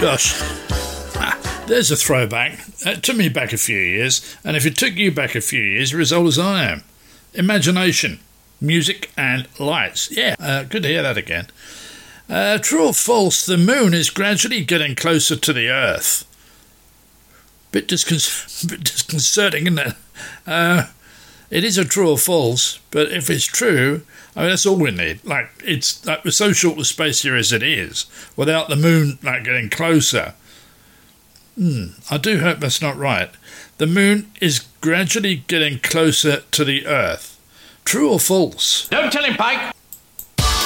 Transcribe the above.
Gosh, there's a throwback. It took me back a few years, and if it took you back a few years, you're as old as I am. Imagination, music and lights. Yeah, good to hear that again. True or false, the moon is gradually getting closer to the Earth. Bit disconcerting, isn't it? It is a true or false, but if it's true, I mean, that's all we need. Like, it's like we're so short of space here as it is, without the moon like getting closer. I do hope that's not right. The moon is gradually getting closer to the Earth. True or false? Don't tell him, Pike.